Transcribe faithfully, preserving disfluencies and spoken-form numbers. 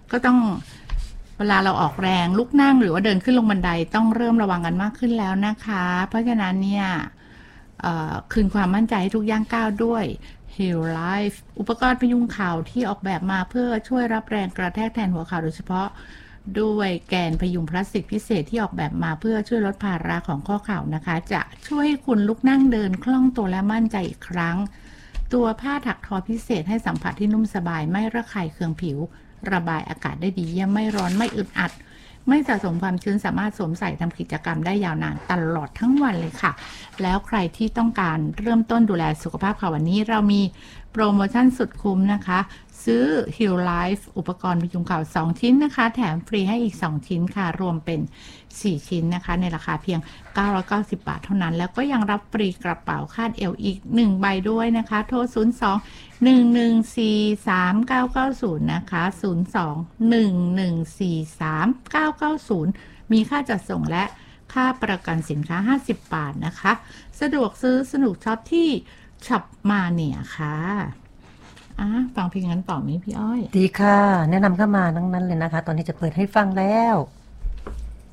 ก็ต้องเวลาเราออกแรงลุกนั่งหรือว่าเดินขึ้นลงบันไดต้องเริ่มระวังกันมากขึ้นแล้วนะคะเพราะฉะนั้นเนี่ยคืนความมั่นใจให้ทุกย่างก้าวด้วย Heal Life อุปกรณ์พยุงเข่าที่ออกแบบมาเพื่อช่วยรับแรงกระแทกแทนหัวเข่าโดยเฉพาะด้วยแกนพยุงพลาสติกพิเศษที่ออกแบบมาเพื่อช่วยลดภาระของข้อเข่านะคะจะช่วยให้คุณลุกนั่งเดินคล่องตัวและมั่นใจอีกครั้งตัวผ้าถักทอพิเศษให้สัมผัสที่นุ่มสบายไม่ระคายเคืองผิวระบายอากาศได้ดีเยี่ยมไม่ร้อนไม่อึดอัดไม่สะสมความชื้นสามารถสวมใส่ทำกิจกรรมได้ยาวนานตลอดทั้งวันเลยค่ะแล้วใครที่ต้องการเริ่มต้นดูแลสุขภาพค่ะวันนี้เรามีโปรโมชั่นสุดคุ้มนะคะซื้อ Heal Life อุปกรณ์พยุงเข่าสองชิ้นนะคะแถมฟรีให้อีกสองชิ้นค่ะรวมเป็นสี่ชิ้นนะคะในราคาเพียงเก้าร้อยเก้าสิบบาทเท่านั้นแล้วก็ยังรับฟรีกระเป๋าคาดเอวอีกหนึ่งใบด้วยนะคะโทรศูนย์ สอง หนึ่ง หนึ่ง สี่ สาม เก้า เก้า ศูนย์นะคะศูนย์ สอง หนึ่ง หนึ่ง สี่ สาม เก้า เก้า ศูนย์มีค่าจัดส่งและค่าประกันสินค้าห้าสิบบาทนะคะสะดวกซื้อสนุกช็อปที่ช็อปมาเนี่ยค่ะอ่ะฟังเพลงนั้นต่อไหมพี่อ้อยดีค่ะแนะนำเข้ามาทั้งนั้นเลยนะคะตอนนี้จะเปิดให้ฟังแล้ว